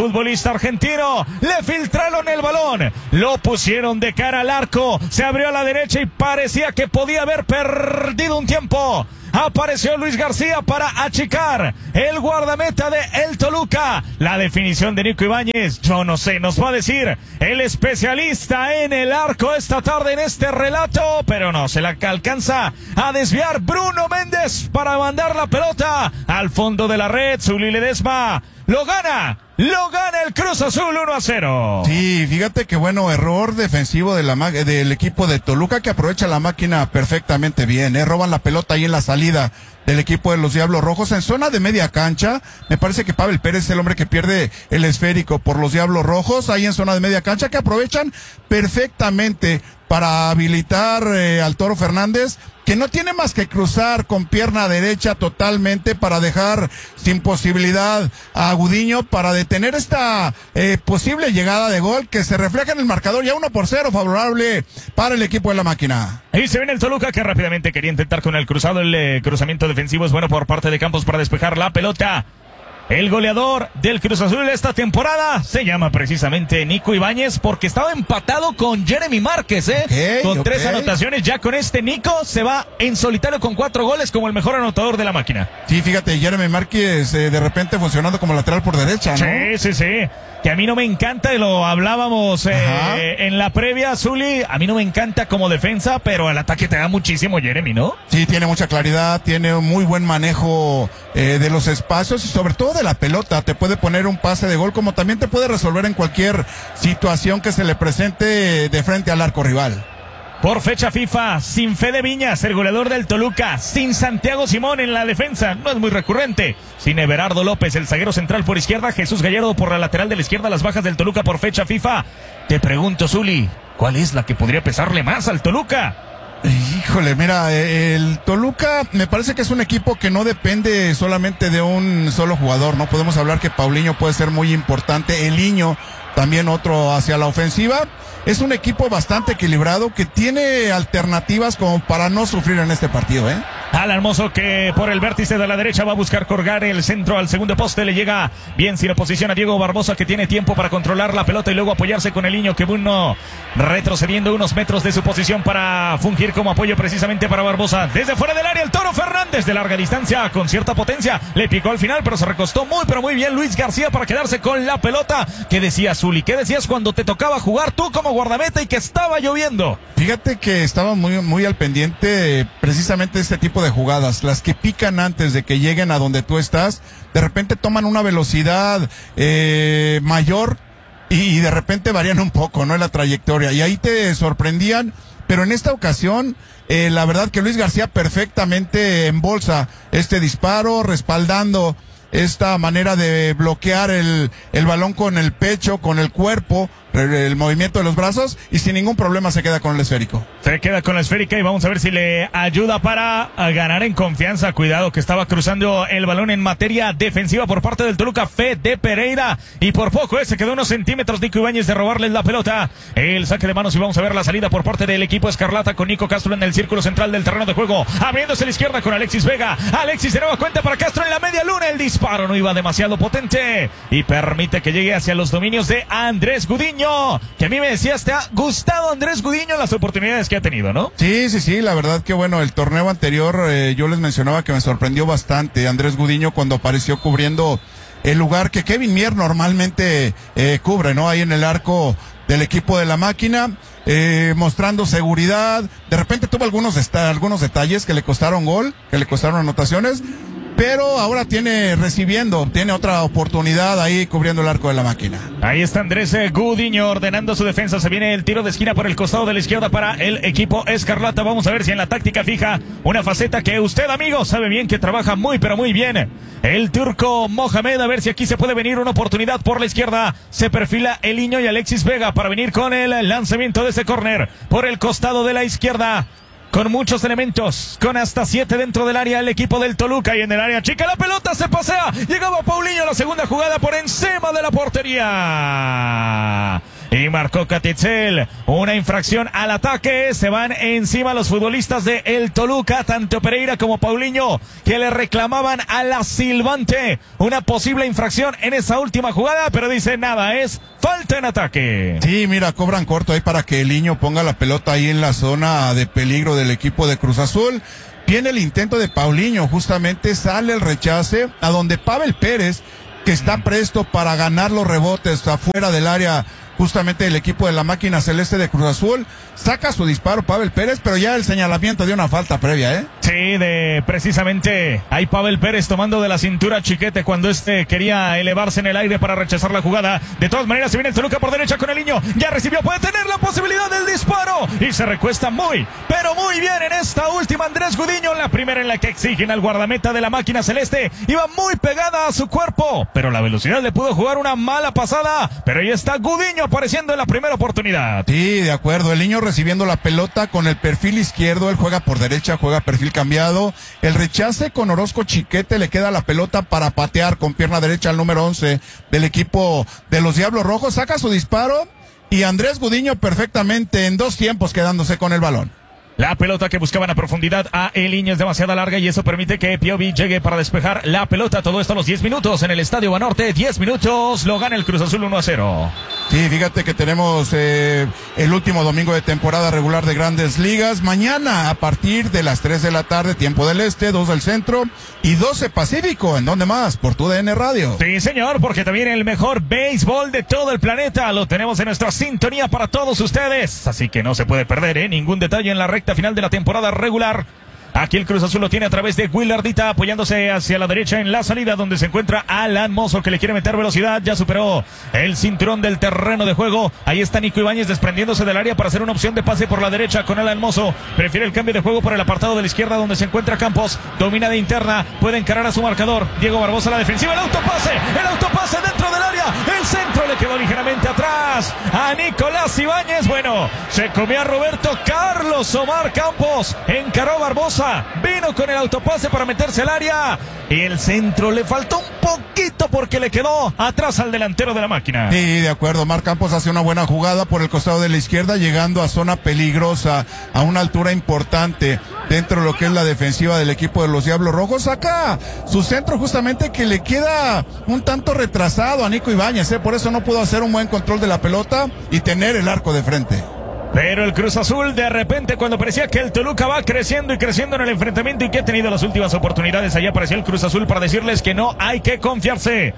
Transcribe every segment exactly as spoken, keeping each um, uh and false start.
futbolista argentino. Le filtraron el balón, lo pusieron de cara al arco, se abrió a la derecha y parecía que podía haber perdido un tiempo. Apareció Luis García para achicar el guardameta de el Toluca. La definición de Nico Ibáñez, yo no sé, nos va a decir el especialista en el arco esta tarde en este relato, pero no, se la alcanza a desviar Bruno Méndez para mandar la pelota al fondo de la red. Zuli Ledesma lo gana. Lo gana el Cruz Azul uno a cero. Sí, fíjate que bueno, error defensivo de la del equipo de Toluca, que aprovecha la máquina perfectamente bien, ¿eh? Roban la pelota ahí en la salida del equipo de los Diablos Rojos en zona de media cancha. Me parece que Pavel Pérez es el hombre que pierde el esférico por los Diablos Rojos, ahí en zona de media cancha, que aprovechan perfectamente para habilitar eh, al Toro Fernández, que no tiene más que cruzar con pierna derecha totalmente para dejar sin posibilidad a Gudiño para detener esta eh, posible llegada de gol que se refleja en el marcador ya uno por cero favorable para el equipo de la máquina. Ahí se viene el Toluca, que rápidamente quería intentar con el cruzado. El eh, cruzamiento defensivo es bueno por parte de Campos para despejar la pelota. El goleador del Cruz Azul esta temporada se llama precisamente Nico Ibáñez, porque estaba empatado con Jeremy Márquez, ¿eh? Okay, con okay. tres anotaciones. Ya con este Nico se va en solitario con cuatro goles como el mejor anotador de la máquina. Sí, fíjate, Jeremy Márquez eh, de repente funcionando como lateral por derecha, ¿no? Sí, sí, sí. Que a mí no me encanta, y lo hablábamos eh, en la previa, Zuli, a mí no me encanta como defensa, pero el ataque te da muchísimo Jeremy, ¿no? Sí, tiene mucha claridad, tiene un muy buen manejo eh, de los espacios y sobre todo de la pelota. Te puede poner un pase de gol, como también te puede resolver en cualquier situación que se le presente de frente al arco rival. Por fecha FIFA, sin Fede Viñas, el goleador del Toluca, sin Santiago Simón en la defensa, no es muy recurrente, sin Everardo López, el zaguero central por izquierda, Jesús Gallardo por la lateral de la izquierda, las bajas del Toluca por fecha FIFA. Te pregunto, Zuli, ¿cuál es la que podría pesarle más al Toluca? Híjole, mira, el Toluca me parece que es un equipo que no depende solamente de un solo jugador, ¿no? Podemos hablar que Paulinho puede ser muy importante, Eliño también otro hacia la ofensiva. Es un equipo bastante equilibrado que tiene alternativas como para no sufrir en este partido, ¿eh? Alan Hermoso, que por el vértice de la derecha va a buscar colgar el centro al segundo poste, le llega bien sin oposición a Diego Barbosa, que tiene tiempo para controlar la pelota y luego apoyarse con el niño que uno retrocediendo unos metros de su posición para fungir como apoyo precisamente para Barbosa. Desde fuera del área el Toro Fernández de larga distancia con cierta potencia, le picó al final pero se recostó muy pero muy bien Luis García para quedarse con la pelota. ¿Qué decías, Zuli? ¿Qué decías cuando te tocaba jugar tú como guardameta y que estaba lloviendo? Fíjate que estaba muy, muy al pendiente precisamente de este tipo de jugadas, las que pican antes de que lleguen a donde tú estás, de repente toman una velocidad eh, mayor y, y de repente varían un poco, ¿no? En la trayectoria, y ahí te sorprendían, pero en esta ocasión eh, la verdad que Luis García perfectamente embolsa este disparo, respaldando esta manera de bloquear el, el balón con el pecho, con el cuerpo, el, el movimiento de los brazos, y sin ningún problema se queda con el esférico. Se queda con la esférica y vamos a ver si le ayuda para ganar en confianza. Cuidado que estaba cruzando el balón en materia defensiva por parte del Toluca, Fede Pereira, y por poco ese quedó unos centímetros Nico Ibáñez de robarles la pelota. El saque de manos y vamos a ver la salida por parte del equipo escarlata con Nico Castro en el círculo central del terreno de juego, abriéndose a la izquierda con Alexis Vega. Alexis de nueva cuenta para Castro en la media luna, el disparo no iba demasiado potente y permite que llegue hacia los dominios de Andrés Gudiño, que a mí me decías, te ha gustado Andrés Gudiño las oportunidades que ha tenido, ¿no? Sí, sí, sí, la verdad que bueno, el torneo anterior eh, yo les mencionaba que me sorprendió bastante Andrés Gudiño cuando apareció cubriendo el lugar que Kevin Mier normalmente eh, cubre, ¿no? Ahí en el arco del equipo de la máquina, eh, mostrando seguridad. De repente tuvo algunos, algunos detalles que le costaron gol, que le costaron anotaciones, pero ahora tiene recibiendo, tiene otra oportunidad ahí cubriendo el arco de la máquina. Ahí está Andrés Gudiño ordenando su defensa. Se viene el tiro de esquina por el costado de la izquierda para el equipo escarlata. Vamos a ver si en la táctica fija una faceta que usted, amigo, sabe bien que trabaja muy pero muy bien el turco Mohamed. A ver si aquí se puede venir una oportunidad por la izquierda. Se perfila el Niño y Alexis Vega para venir con el lanzamiento de ese córner por el costado de la izquierda. Con muchos elementos, con hasta siete dentro del área el equipo del Toluca, y en el área chica la pelota se pasea, llegaba Paulinho, la segunda jugada por encima de la portería. Y marcó Catitzel. Una infracción al ataque. Se van encima los futbolistas de el Toluca, tanto Pereira como Paulinho, que le reclamaban a la silbante una posible infracción en esa última jugada, pero dice nada, es falta en ataque. Sí, mira, cobran corto ahí para que el niño ponga la pelota ahí en la zona de peligro del equipo de Cruz Azul. Viene el intento de Paulinho, justamente sale el rechace, a donde Pavel Pérez, que está presto para ganar los rebotes afuera del área, justamente el equipo de la máquina celeste de Cruz Azul, saca su disparo Pavel Pérez, pero ya el señalamiento de una falta previa, ¿eh? Sí, de precisamente ahí Pavel Pérez tomando de la cintura a Chiquete cuando este quería elevarse en el aire para rechazar la jugada. De todas maneras se viene el Toluca por derecha con el niño, ya recibió, puede tener la posibilidad del disparo y se recuesta muy, pero muy bien en esta última Andrés Gudiño, la primera en la que exigen al guardameta de la máquina celeste, iba muy pegada a su cuerpo, pero la velocidad le pudo jugar una mala pasada, pero ahí está Gudiño apareciendo en la primera oportunidad. Sí, de acuerdo, el niño recibiendo la pelota con el perfil izquierdo, él juega por derecha, juega perfil cambiado, el rechace con Orozco Chiquete, le queda la pelota para patear con pierna derecha al número once del equipo de los Diablos Rojos, saca su disparo y Andrés Gudiño perfectamente en dos tiempos quedándose con el balón. La pelota que buscaban a profundidad a Eliño es demasiado larga y eso permite que Piovi llegue para despejar la pelota. Todo esto a los diez minutos en el Estadio Banorte. diez minutos, lo gana el Cruz Azul uno a cero. Sí, fíjate que tenemos eh, el último domingo de temporada regular de Grandes Ligas. Mañana a partir de las tres de la tarde, tiempo del este, dos del centro y doce Pacífico. ¿En dónde más? Por tu D N Radio. Sí, señor, porque también el mejor béisbol de todo el planeta lo tenemos en nuestra sintonía para todos ustedes. Así que no se puede perder ¿eh? ningún detalle en la recta final de la temporada regular. Aquí el Cruz Azul lo tiene a través de Willardita, apoyándose hacia la derecha en la salida, donde se encuentra Alan Mozo, que le quiere meter velocidad. Ya superó el cinturón del terreno de juego. Ahí está Nico Ibáñez desprendiéndose del área para hacer una opción de pase por la derecha con Alan Mozo. Prefiere el cambio de juego por el apartado de la izquierda, donde se encuentra Campos. Domina de interna, puede encarar a su marcador. Diego Barbosa a la defensiva, el autopase, el autopase dentro del área. El centro le quedó ligeramente atrás a Nicolás Ibáñez. Bueno, se comió a Roberto Carlos Omar Campos. Encaró Barbosa. Vino con el autopase para meterse al área y el centro le faltó un poquito porque le quedó atrás al delantero de la máquina. Sí, de acuerdo, Omar Campos hace una buena jugada por el costado de la izquierda, llegando a zona peligrosa, a una altura importante dentro de lo que es la defensiva del equipo de los Diablos Rojos. Acá su centro justamente que le queda un tanto retrasado a Nico Ibáñez, ¿eh? Por eso no pudo hacer un buen control de la pelota y tener el arco de frente. Pero el Cruz Azul, de repente, cuando parecía que el Toluca va creciendo y creciendo en el enfrentamiento y que ha tenido las últimas oportunidades, allá apareció el Cruz Azul para decirles que no hay que confiarse.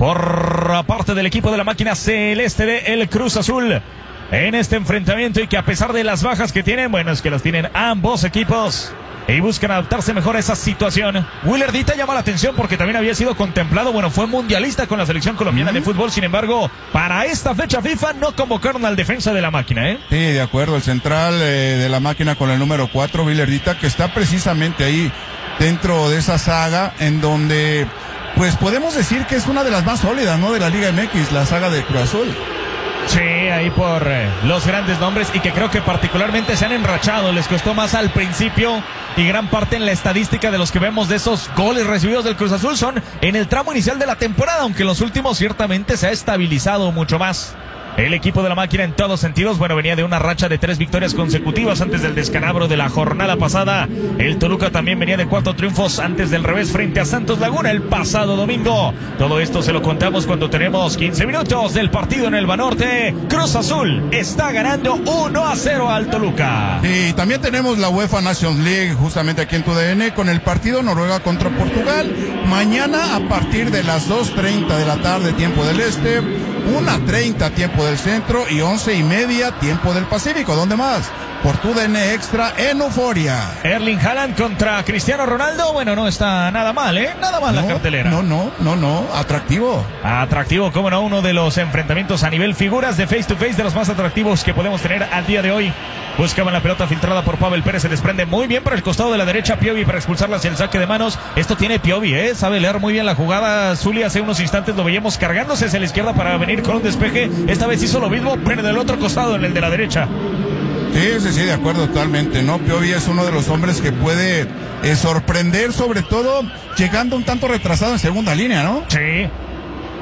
Por parte del equipo de la máquina celeste de el Cruz Azul en este enfrentamiento, y que a pesar de las bajas que tienen, bueno, es que las tienen ambos equipos y buscan adaptarse mejor a esa situación. Willardita llama la atención porque también había sido contemplado, bueno, fue mundialista con la selección colombiana mm. de fútbol. Sin embargo, para esta fecha FIFA no convocaron al defensa de la máquina, ¿eh? Sí, de acuerdo, el central eh, de la máquina con el número cuatro, Willardita, que está precisamente ahí dentro de esa saga en donde, pues podemos decir que es una de las más sólidas, ¿no? De la Liga M X, la saga de Cruz Azul. Sí, ahí por eh, los grandes nombres, y que creo que particularmente se han enrachado. Les costó más al principio, y gran parte en la estadística de los que vemos de esos goles recibidos del Cruz Azul son en el tramo inicial de la temporada, aunque en los últimos ciertamente se ha estabilizado mucho más. El equipo de la máquina en todos sentidos, bueno, venía de una racha de tres victorias consecutivas antes del descalabro de la jornada pasada. El Toluca también venía de cuatro triunfos antes del revés frente a Santos Laguna el pasado domingo. Todo esto se lo contamos cuando tenemos quince minutos del partido en el Banorte. Cruz Azul está ganando uno a cero al Toluca. Y también tenemos la UEFA Nations League justamente aquí en tu D N con el partido Noruega contra Portugal. Mañana a partir de las dos treinta de la tarde, tiempo del este, una treinta tiempo del centro y once y media tiempo del Pacífico. ¿Dónde más? Por tu D N Extra en Euforia. Erling Haaland contra Cristiano Ronaldo. Bueno, no está nada mal, ¿eh? Nada mal no, la cartelera. No, no, no, no. Atractivo. Atractivo, cómo no. Uno de los enfrentamientos a nivel figuras de face to face de los más atractivos que podemos tener al día de hoy. Buscaban la pelota filtrada por Pavel Pérez. Se desprende muy bien por el costado de la derecha Piovi para expulsarla hacia el saque de manos. Esto tiene Piovi, ¿eh? Sabe leer muy bien la jugada. Zuli hace unos instantes lo veíamos cargándose hacia la izquierda para venir con un despeje. Esta vez hizo lo mismo, pero del otro costado, en el de la derecha. Sí, sí, sí, de acuerdo totalmente, ¿no? Piovi es uno de los hombres que puede eh, sorprender, sobre todo llegando un tanto retrasado en segunda línea, ¿no? Sí.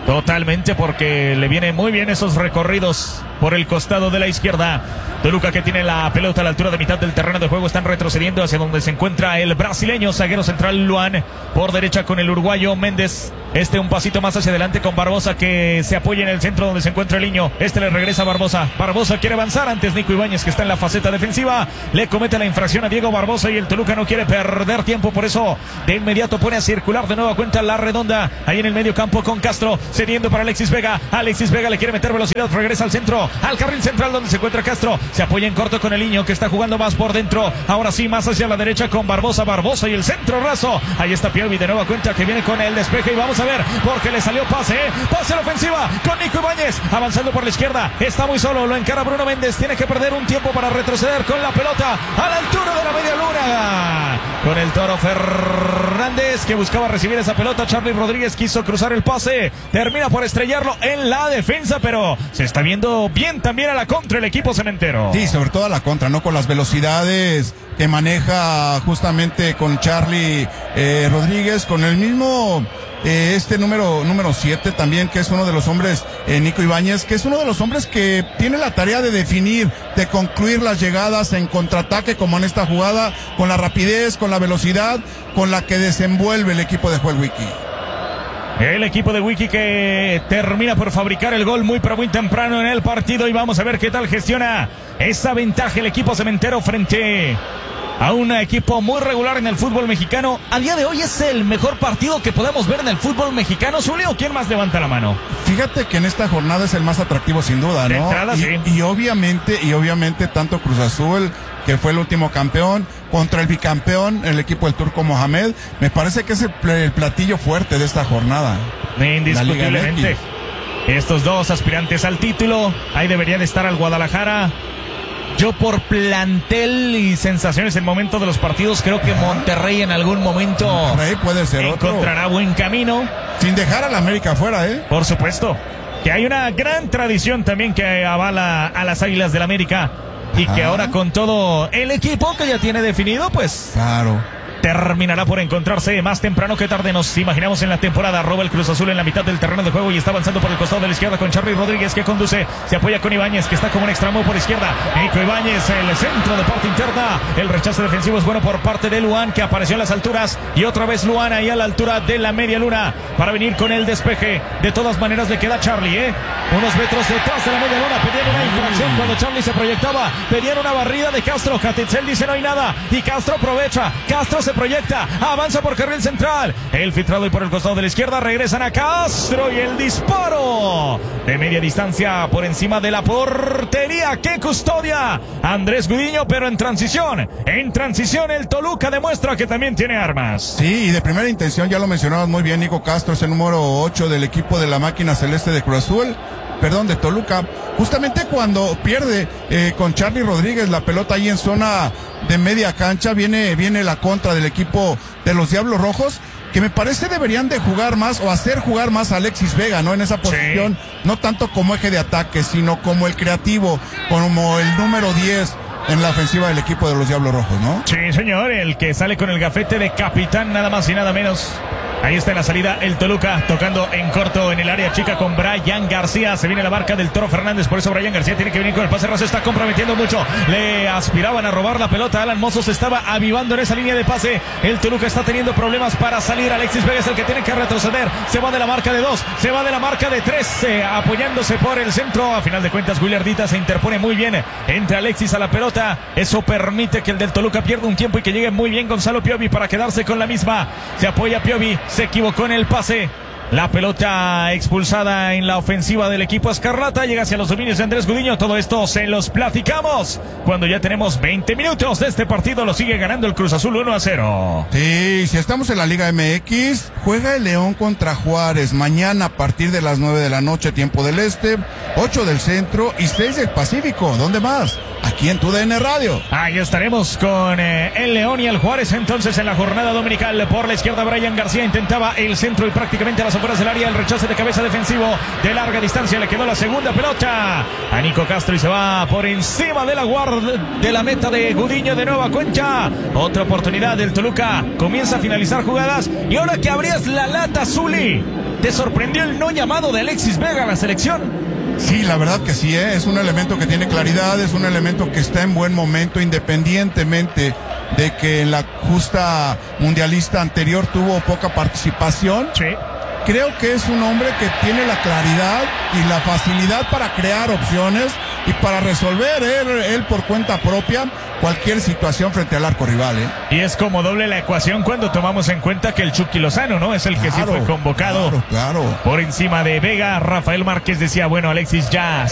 Totalmente, porque le viene muy bien esos recorridos por el costado de la izquierda. Toluca, que tiene la pelota a la altura de mitad del terreno de juego, están retrocediendo hacia donde se encuentra el brasileño, zaguero central Luan, por derecha con el uruguayo Méndez. Este un pasito más hacia adelante con Barbosa, que se apoya en el centro donde se encuentra el niño. Este le regresa a Barbosa. Barbosa quiere avanzar, antes Nico Ibáñez, que está en la faceta defensiva, le comete la infracción a Diego Barbosa y el Toluca no quiere perder tiempo, por eso de inmediato pone a circular de nueva cuenta la redonda ahí en el medio campo con Castro, cediendo para Alexis Vega. Alexis Vega le quiere meter velocidad, regresa al centro, al carril central donde se encuentra Castro, se apoya en corto con el niño, que está jugando más por dentro, ahora sí más hacia la derecha con Barbosa, Barbosa y el centro raso. Ahí está Piovi de nueva cuenta, que viene con el despeje y vamos a ver, porque le salió pase, ¿eh? Pase a la ofensiva con Nico Ibáñez, avanzando por la izquierda, está muy solo, lo encara Bruno Méndez, tiene que perder un tiempo para retroceder con la pelota a la altura de la media luna, con el Toro Fernández, que buscaba recibir esa pelota. Charly Rodríguez quiso cruzar el pase, termina por estrellarlo en la defensa, pero se está viendo bien también a la contra el equipo cementero. Sí, sobre todo a la contra, ¿no? Con las velocidades que maneja justamente con Charly eh, Rodríguez, con el mismo eh, este número número siete también, que es uno de los hombres, eh, Nico Ibáñez, que es uno de los hombres que tiene la tarea de definir, de concluir las llegadas en contraataque, como en esta jugada, con la rapidez, con la velocidad con la que desenvuelve el equipo de Joel Wiki. El equipo de Wiki, que termina por fabricar el gol muy pero muy temprano en el partido, y vamos a ver qué tal gestiona esa ventaja el equipo cementero frente a un equipo muy regular en el fútbol mexicano. A día de hoy es el mejor partido que podemos ver en el fútbol mexicano. Zulio, ¿quién más levanta la mano? Fíjate que en esta jornada es el más atractivo sin duda, ¿no? De entrada, y, sí. y obviamente, y obviamente tanto Cruz Azul, que fue el último campeón, contra el bicampeón, el equipo del Turco Mohamed, me parece que es el, el platillo fuerte de esta jornada. Indiscutiblemente. Estos dos aspirantes al título, ahí debería de estar al Guadalajara. Yo, por plantel y sensaciones en el momento de los partidos, creo que Monterrey en algún momento Monterrey puede ser encontrará otro. buen camino. Sin dejar a la América afuera, ¿eh? Por supuesto. Que hay una gran tradición también que avala a las Águilas del la América. Y que ahora, con todo el equipo que ya tiene definido, pues claro, terminará por encontrarse más temprano que tarde, nos imaginamos, en la temporada. Roba el Cruz Azul en la mitad del terreno de juego y está avanzando por el costado de la izquierda con Charly Rodríguez, que conduce, se apoya con Ibáñez, que está como un extremo por izquierda. Nico Ibáñez, el centro de parte interna, el rechazo defensivo es bueno por parte de Luan, que apareció en las alturas, y otra vez Luan ahí a la altura de la media luna para venir con el despeje. De todas maneras le queda Charly, ¿eh? Unos metros detrás de la media luna, pedían una infracción cuando Charly se proyectaba, pedían una barrida de Castro. Catitzel dice no hay nada, y Castro aprovecha, Castro se proyecta, avanza por carril central, el filtrado y por el costado de la izquierda, regresan a Castro y el disparo de media distancia por encima de la portería. ¡Qué custodia! Andrés Gudiño, pero en transición, en transición el Toluca demuestra que también tiene armas. Sí, y de primera intención, ya lo mencionabas muy bien, Nico Castro es el número ocho del equipo de la máquina celeste de Cruz Azul, perdón, de Toluca. Justamente cuando pierde eh, con Charly Rodríguez la pelota ahí en zona de media cancha, viene, viene la contra del equipo de los Diablos Rojos, que me parece deberían de jugar más o hacer jugar más a Alexis Vega, ¿no? En esa posición, sí, no tanto como eje de ataque, sino como el creativo, como el número diez en la ofensiva del equipo de los Diablos Rojos, ¿no? Sí, señor, el que sale con el gafete de capitán, nada más y nada menos. Ahí está en la salida el Toluca, tocando en corto en el área chica con Brian García. Se viene la marca del Toro Fernández, por eso Brian García tiene que venir con el pase raso. Está comprometiendo mucho, le aspiraban a robar la pelota. Alan Mozo se estaba avivando en esa línea de pase. El Toluca está teniendo problemas para salir. Alexis Vega es el que tiene que retroceder. Se va de la marca de dos, se va de la marca de tres, eh, apoyándose por el centro. A final de cuentas, Willardita se interpone muy bien entre Alexis a la pelota. Eso permite que el del Toluca pierda un tiempo y que llegue muy bien Gonzalo Piovi para quedarse con la misma. Se apoya Piovi, se equivocó en el pase. La pelota expulsada en la ofensiva del equipo escarlata. Llega hacia los dominios de Andrés Gudiño. Todo esto se los platicamos cuando ya tenemos veinte minutos de este partido. Lo sigue ganando el Cruz Azul uno a cero. Sí, si estamos en la Liga M X, juega el León contra Juárez mañana a partir de las nueve de la noche, tiempo del este, ocho del centro y seis del Pacífico. ¿Dónde más? Aquí aquí en tu D N Radio. Ahí estaremos con eh, el León y el Juárez entonces en la jornada dominical. Por la izquierda Brian García intentaba el centro y prácticamente a las afueras del área el rechace de cabeza defensivo de larga distancia. Le quedó la segunda pelota a Nico Castro y se va por encima de la guardia de la meta de Gudiño de nueva cuenta. Otra oportunidad del Toluca. Comienza a finalizar jugadas y ahora que abrías la lata, Zuli, ¿te sorprendió el no llamado de Alexis Vega a la selección? Sí, la verdad que sí, ¿eh? Es un elemento que tiene claridad, es un elemento que está en buen momento, independientemente de que en la justa mundialista anterior tuvo poca participación. Sí. Creo que es un hombre que tiene la claridad y la facilidad para crear opciones y para resolver él, él por cuenta propia cualquier situación frente al arco rival, ¿eh? Y es como doble la ecuación cuando tomamos en cuenta que el Chucky Lozano, ¿no? Es el claro, que sí fue convocado claro, claro. por encima de Vega. Rafael Márquez decía, bueno, Alexis ya